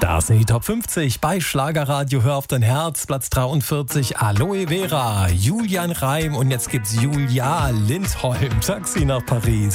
Das sind die Top 50 bei Schlagerradio. Hör auf dein Herz, Platz 43, Aloe Vera, Julian Reim und jetzt gibt's Julia Lindholm, Taxi nach Paris.